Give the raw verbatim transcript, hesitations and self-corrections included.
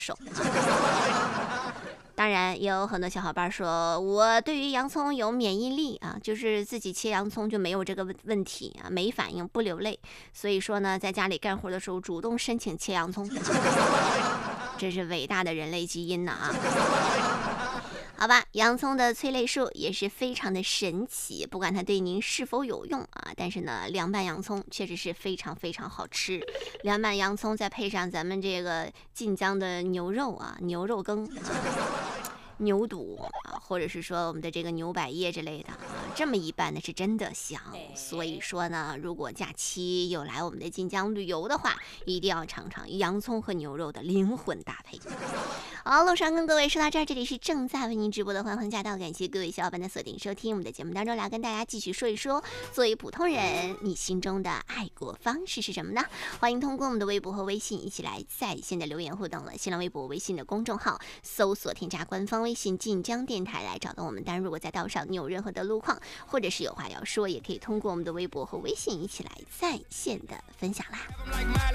受。当然也有很多小伙伴说，我对于洋葱有免疫力啊，就是自己切洋葱就没有这个问题啊，没反应不流泪，所以说呢，在家里干活的时候主动申请切洋葱，这是伟大的人类基因呐啊！好吧，洋葱的催泪术也是非常的神奇，不管它对您是否有用啊，但是呢，凉拌洋葱确实是非常非常好吃。凉拌洋葱再配上咱们这个晋江的牛肉啊，牛肉羹。牛肚啊，或者是说我们的这个牛百叶之类的啊，这么一拌呢是真的香。所以说呢，如果假期有来我们的晋江旅游的话，一定要尝尝洋葱和牛肉的灵魂搭配。好，路上跟各位说到这儿，这里是正在为您直播的欢欢驾到，感谢各位小伙伴的锁定收听。我们的节目当中来跟大家继续说一说，作为普通人，你心中的爱国方式是什么呢？欢迎通过我们的微博和微信一起来在线的留言互动了。新浪微博、微信的公众号搜索添加官方微信晋江电台来找到我们。当然，如果在道上你有任何的路况，或者是有话要说，也可以通过我们的微博和微信一起来在线的分享啦。